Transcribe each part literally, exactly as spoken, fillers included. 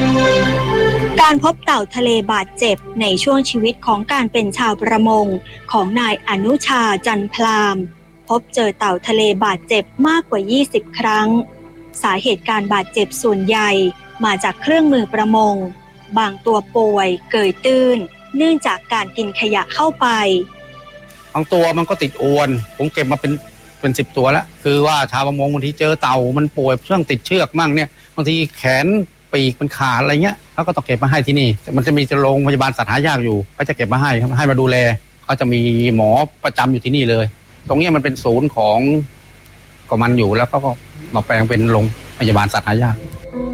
การพบเต่าทะเลบาดเจ็บในช่วงชีวิตของการเป็นชาวประมงของนายอนุชาจันพลามพบเจอเต่าทะเลบาดเจ็บมากกว่ายี่สิบครั้งสาเหตุการบาดเจ็บส่วนใหญ่มาจากเครื่องมือประมงบางตัวป่วยเกยตื้นเนื่องจากการกินขยะเข้าไปบางตัวมันก็ติดอวนผมเก็บมาเป็นเป็นสิบตัวแล้วคือว่าชาวประมงบางทีเจอเต่ามันป่วยเรื่องติดเชือกมั่งเนี่ยบางทีแขนปีกมันขาดอะไรเงี้ยเขาก็ต้องเก็บมาให้ที่นี่มันจะมีโรงพยาบาลสัตว์หายากอยู่เขาจะเก็บมาให้ให้มาดูแลเขาจะมีหมอประจำอยู่ที่นี่เลยตรงนี้มันเป็นศูนย์ของของมันอยู่แล้วก็มาแปลงเป็นโรงพยาบาลสัตว์หายาก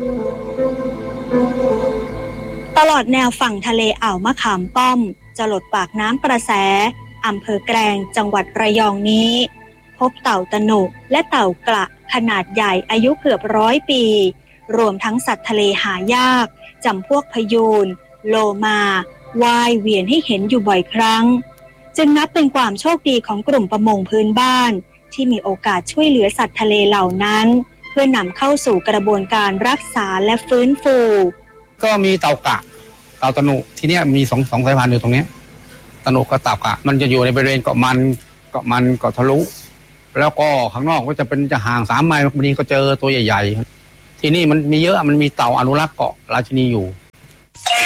ตลอดแนวฝั่งทะเลอ่าวมะขามป้อมจรดปากน้ำประแสอำเภอแกลงจังหวัดระยองนี้พบเต่าตะหนุและเต่ากระขนาดใหญ่อายุเกือบร้อยปีรวมทั้งสัตว์ทะเลหายากจำพวกพยูนโลมาว่ายเวียนให้เห็นอยู่บ่อยครั้งจึงนับเป็นความโชคดีของกลุ่มประมงพื้นบ้านที่มีโอกาสช่วยเหลือสัตว์ทะเลเหล่านั้นเพื่อนำเข้าสู่กระบวนการรักษาและฟื้นฟูก็มีเต่ากระเต่าตะหนุที่นี่มีสองสองสายพันธุ์อยู่ตรงนี้ตะหนุกับเต่ากระมันจะอยู่ในบริเวณเกาะมันเกาะมันเกาะทะลุแล้วก็ข้างนอกก็จะเป็นจะห่างสามไมล์บางทีก็เจอตัวใหญ่ๆที่นี่มันมีเยอะมันมีเต่าอนุรักษ์เกาะราชินีอยู่